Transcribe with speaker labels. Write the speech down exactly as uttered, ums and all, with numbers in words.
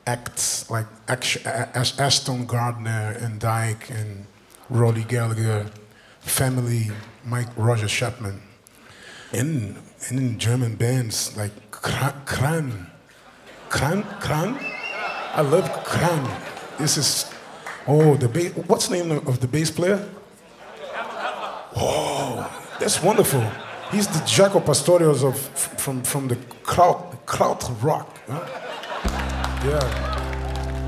Speaker 1: acts like Ash- Ash- Ashton Gardner and Dyke and Rolly Gallagher, Family, Mike Roger Chapman. And, and in German bands like Kra- Kran. Kran? Kran? I love Kran. This is, oh, the bass, what's the name of the bass player? Oh, that's wonderful. He's the Jaco Pastorius of, from, from the Kraut, Kraut Rock. Huh? Yeah.